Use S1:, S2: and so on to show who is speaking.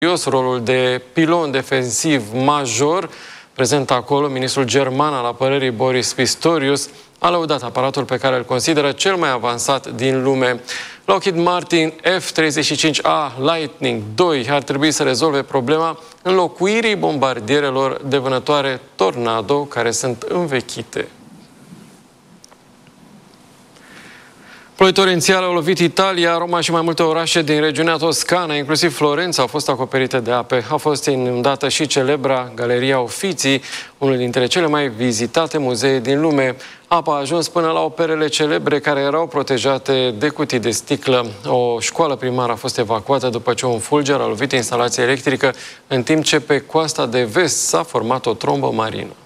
S1: rolul de pilon defensiv major. Prezent acolo, ministrul german al apărării Boris Pistorius a lăudat aparatul pe care îl consideră cel mai avansat din lume. Lockheed Martin F-35A Lightning II ar trebui să rezolve problema înlocuirii bombardierelor de vânătoare Tornado, care sunt învechite. Ploi torențiale au lovit Italia, Roma și mai multe orașe din regiunea Toscana, inclusiv Florența, au fost acoperite de ape. A fost inundată și celebra Galeria Uffizi, unul dintre cele mai vizitate muzee din lume. Apa a ajuns până la operele celebre care erau protejate de cutii de sticlă. O școală primară a fost evacuată după ce un fulger a lovit instalația electrică, în timp ce pe coasta de vest s-a format o trombă marină.